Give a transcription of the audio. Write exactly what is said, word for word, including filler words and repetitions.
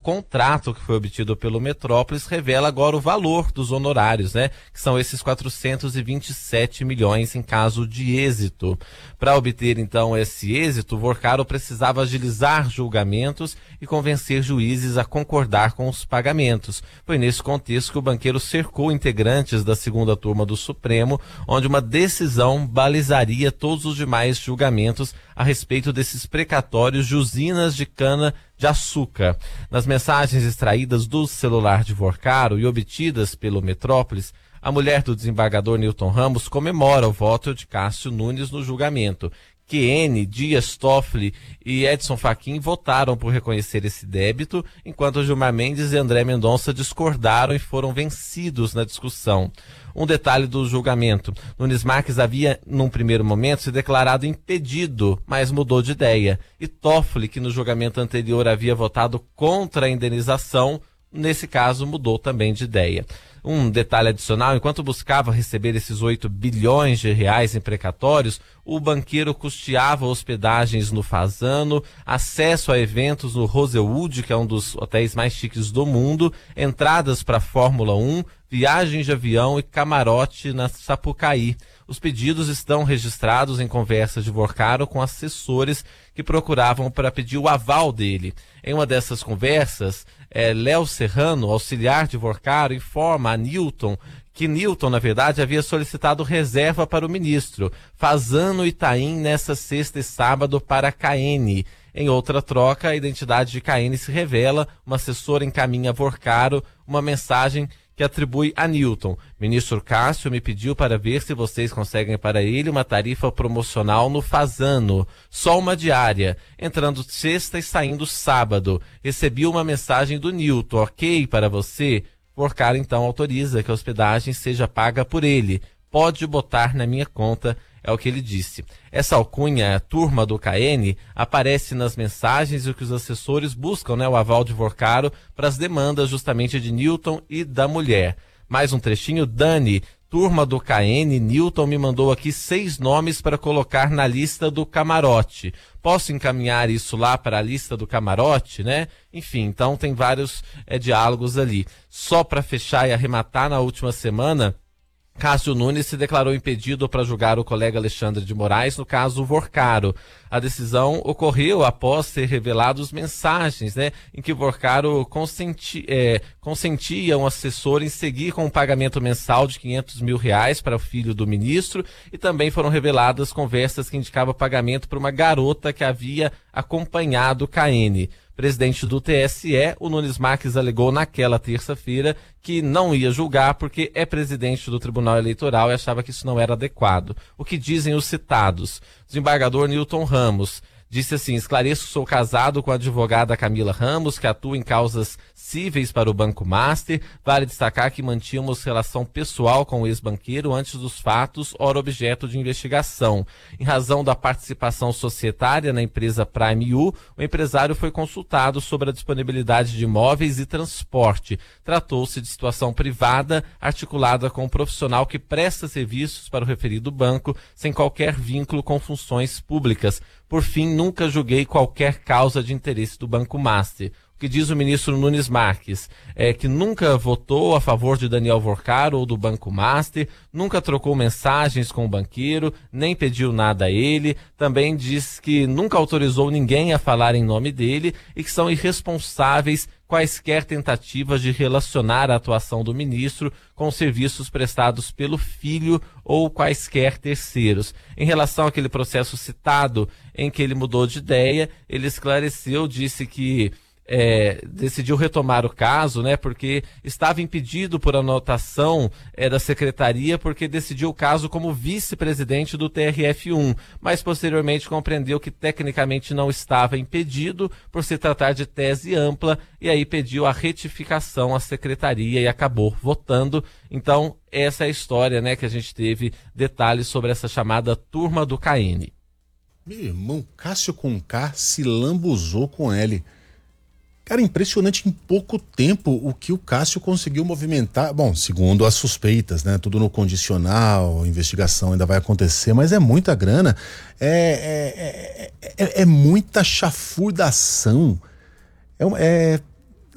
contrato que foi obtido pelo Metrópolis revela agora o valor dos honorários, né? Que são esses quatrocentos e vinte e sete milhões em caso de êxito. Para obter, então, esse êxito, o Vorcaro precisava agilizar julgamentos e convencer juízes a concordar com os pagamentos. Foi nesse contexto que o banqueiro cercou integrantes da segunda turma do Supremo, onde uma decisão balizaria todos os demais julgamentos a respeito desses precatórios de usinas de cana de açúcar. Nas mensagens extraídas do celular de Vorcaro e obtidas pelo Metrópolis, a mulher do desembargador Newton Ramos comemora o voto de Cássio Nunes no julgamento. Q N, Dias Toffoli e Edson Fachin votaram por reconhecer esse débito, enquanto Gilmar Mendes e André Mendonça discordaram e foram vencidos na discussão. Um detalhe do julgamento: Nunes Marques havia, num primeiro momento, se declarado impedido, mas mudou de ideia. E Toffoli, que no julgamento anterior havia votado contra a indenização, nesse caso mudou também de ideia. Um detalhe adicional: enquanto buscava receber esses oito bilhões de reais em precatórios, o banqueiro custeava hospedagens no Fasano, acesso a eventos no Rosewood, que é um dos hotéis mais chiques do mundo, entradas para a Fórmula um, viagens de avião e camarote na Sapucaí. Os pedidos estão registrados em conversas de Vorcaro com assessores que procuravam para pedir o aval dele. Em uma dessas conversas, é, Léo Serrano, auxiliar de Vorcaro, informa a Newton que Newton, na verdade, havia solicitado reserva para o ministro, Fasano e Itaim nessa sexta e sábado para K N. Em outra troca, a identidade de K N se revela, uma assessora encaminha a Vorcaro uma mensagem que atribui a Newton: ministro Cássio me pediu para ver se vocês conseguem para ele uma tarifa promocional no Fasano, só uma diária, entrando sexta e saindo sábado. Recebi uma mensagem do Newton, ok para você? Vorcaro então autoriza que a hospedagem seja paga por ele. Pode botar na minha conta, é o que ele disse. Essa alcunha, a turma do K N, aparece nas mensagens e o que os assessores buscam, né, o aval de Vorcaro para as demandas justamente de Newton e da mulher. Mais um trechinho: Dani, turma do K N, Newton me mandou aqui seis nomes para colocar na lista do camarote. Posso encaminhar isso lá para a lista do camarote, né? Enfim, então tem vários é, diálogos ali. Só para fechar e arrematar, na última semana, Cássio Nunes se declarou impedido para julgar o colega Alexandre de Moraes no caso Vorcaro. A decisão ocorreu após ser revelados mensagens, né, em que Vorcaro consenti, é, consentia um assessor em seguir com um pagamento mensal de quinhentos mil reais para o filho do ministro, e também foram reveladas conversas que indicavam pagamento para uma garota que havia acompanhado K N. Presidente do T S E, o Nunes Marques alegou naquela terça-feira que não ia julgar porque é presidente do Tribunal Eleitoral e achava que isso não era adequado. O que dizem os citados? Desembargador Newton Ramos disse assim: esclareço que sou casado com a advogada Camila Ramos, que atua em causas cíveis para o Banco Master. Vale destacar que mantínhamos relação pessoal com o ex-banqueiro antes dos fatos, ora objeto de investigação. Em razão da participação societária na empresa Prime U, o empresário foi consultado sobre a disponibilidade de imóveis e transporte. Tratou-se de situação privada, articulada com um profissional que presta serviços para o referido banco, sem qualquer vínculo com funções públicas. Por fim, nunca julguei qualquer causa de interesse do Banco Master. O que diz o ministro Nunes Marques é que nunca votou a favor de Daniel Vorcaro ou do Banco Master, nunca trocou mensagens com o banqueiro, nem pediu nada a ele. Também diz que nunca autorizou ninguém a falar em nome dele e que são irresponsáveis quaisquer tentativas de relacionar a atuação do ministro com serviços prestados pelo filho ou quaisquer terceiros. Em relação àquele processo citado em que ele mudou de ideia, ele esclareceu, disse que É, decidiu retomar o caso, né, porque estava impedido por anotação é, da secretaria, porque decidiu o caso como vice-presidente do T R F um, mas posteriormente compreendeu que tecnicamente não estava impedido por se tratar de tese ampla, e aí pediu a retificação à secretaria e acabou votando. Então essa é a história, né, que a gente teve detalhes sobre essa chamada turma do K N. Meu irmão, Cássio com K se lambuzou com L. Cara, impressionante em pouco tempo o que o Cássio conseguiu movimentar. Bom, segundo as suspeitas, né? Tudo no condicional, a investigação ainda vai acontecer, mas é muita grana, é, é, é, é, é muita chafurdação. É, é,